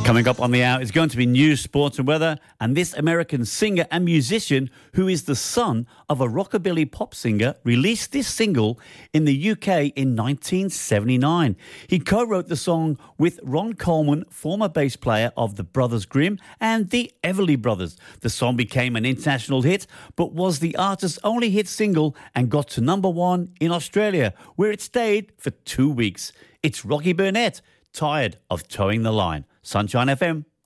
Coming up on the hour is going to be news, sports and weather, and this American singer and musician, who is the son of a rockabilly pop singer, released this single in the UK in 1979. He co-wrote the song with Ron Coleman, former bass player of the Brothers Grimm and the Everly Brothers. The song became an international hit, but was the artist's only hit single and got to number one in Australia, where it stayed for 2 weeks. It's Rocky Burnett, Tired of Towing the Line. Sunshine FM.